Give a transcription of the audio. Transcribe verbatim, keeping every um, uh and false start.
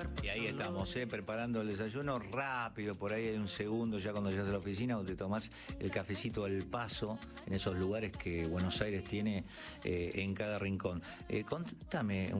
Y ahí estamos, ¿eh? Preparando el desayuno rápido, por ahí hay un segundo ya cuando llegas a la oficina donde te tomás el cafecito al paso en esos lugares que Buenos Aires tiene eh, en cada rincón. Eh, contame